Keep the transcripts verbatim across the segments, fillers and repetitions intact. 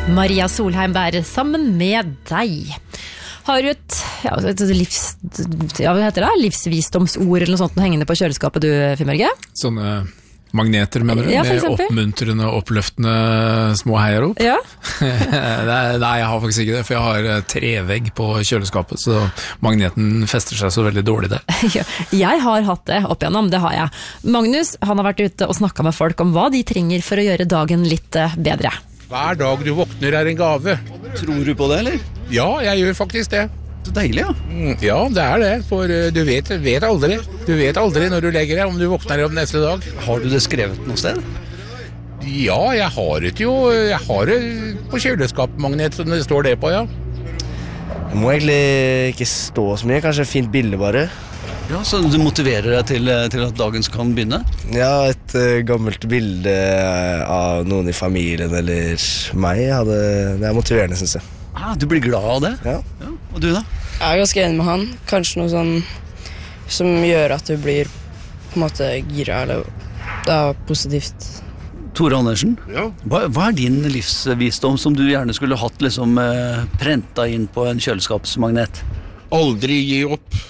Maria Solheim der sammen med deg. Har du et, ja, et livs, ja, hva heter det? livsvisdomsord eller noe sånt hengende på kjøleskapet du, Fimmerge? Sånne magneter, mener du? Ja, med oppmuntrende, oppløftende små heiarop? Ja. nei, nei, jeg har faktisk ikke det, for jeg har trevegg på kjøleskapet, så magneten fester seg så veldig dårlig der. Jeg har hatt det opp igjennom, det har jeg. Magnus, han har vært ute og snakket med folk om hva de trenger for å gjøre dagen litt bedre. Hver dag du våkner er en gave. Tror du på det, eller? Ja, jeg gjør faktisk det. Så deilig, ja. Mm, ja, det er det, for uh, du vet, vet aldri. Du vet aldri når du legger deg, om du våkner opp neste dag. Har du det skrevet noe sted? Ja, jeg har det jo. Jeg har det på kjøleskapmagnet, som det står det på, ja. Det må egentlig ikke stå så mye, kanskje et fint bilde bare. Ja, så du motiverer deg til, til at dagen kan begynne? Ja, et uh, gammelt bilde av noen i familien eller meg, hadde, det er motiverende, synes jeg. Ah, du blir glad av det? Ja. Ja. Og du da? Jeg er ganske enig med han. Kanskje noe sånn som gjør at du blir på en måte gira, eller det er positivt. Tore Andersen, Ja. hva, hva er din livsvisdom som du gjerne skulle hatt liksom, eh, prenta inn på en kjøleskapsmagnet? Aldri gi opp.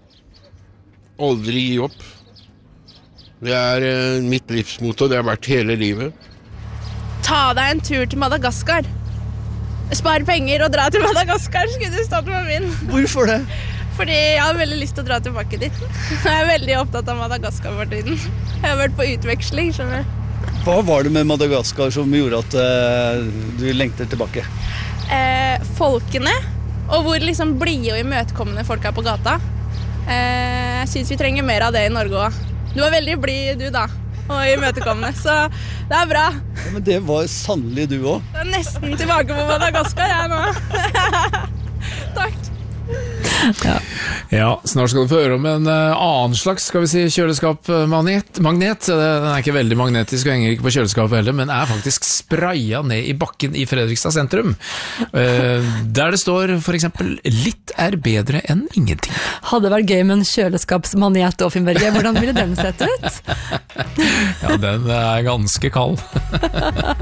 Aldri gi opp. Det er uh, mitt livsmotto, det har vært hele livet. Ta deg en tur til Madagaskar. Spar penger og dra til Madagaskar, skulle du stått med min. Hvorfor det? Fordi jeg har veldig lyst til å dra tilbake dit. Jeg er veldig opptatt av Madagaskar for tiden. Jeg har vært på utveksling, skjønner du. Hva var det med Madagaskar som gjorde at uh, du lengter tilbake? Eh, folkene, og hvor liksom blide og imøtekommende folk er på gata. Eh, jeg synes vi trenger mer av det i Norge også. Du var veldig blid, du da, og imøtekommende, så det er bra. Ja, men det var sannelig du også. Jeg er nesten tilbake på Madagaskar, jeg nå. Takk. Ja. Ja, snart skal du få høre om en uh, annen slags, skal vi si, kjøleskapmagnet. Magnet. Den er ikke veldig magnetisk og henger ikke på kjøleskapet heller, men er faktisk spraya ned i bakken i Fredrikstad sentrum. Uh, der det står for eksempel, litt er bedre enn ingenting. Hadde vært gøy med en kjøleskapsmagnet og Fimmerge. Hvordan ville den sett ut? Ja, den er ganske kald.